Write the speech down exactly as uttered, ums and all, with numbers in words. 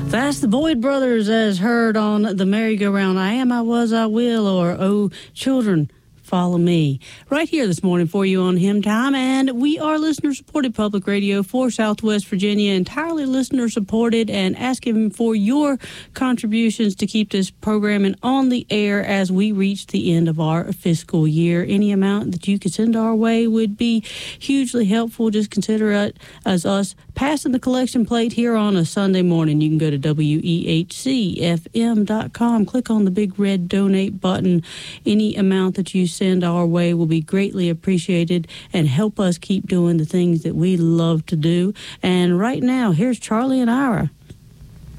That's the Boyd Brothers, as heard on the merry-go-round. I am, I was, I will, or oh, children, follow me. Right here this morning for you on Hymn Time, and we are listener-supported public radio for Southwest Virginia, entirely listener-supported, and asking for your contributions to keep this programming on the air as we reach the end of our fiscal year. Any amount that you could send our way would be hugely helpful. Just consider it as us passing the collection plate here on a Sunday morning. You can go to W E H C F M dot com, click on the big red donate button. Any amount that you send our way will be greatly appreciated and help us keep doing the things that we love to do. And right now, here's Charlie and Ira.